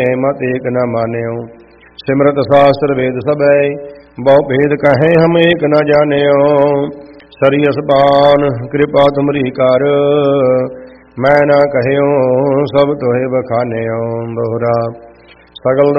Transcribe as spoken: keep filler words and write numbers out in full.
मत एक न मान्यो। सिमरत शास्त्र वेद सबै बहु भेद कहे हम एक न जान्यो। सरियस बान कृपा तुमरी कर मैं न कहो सब तोहे बखान्यो। बहुरा सगल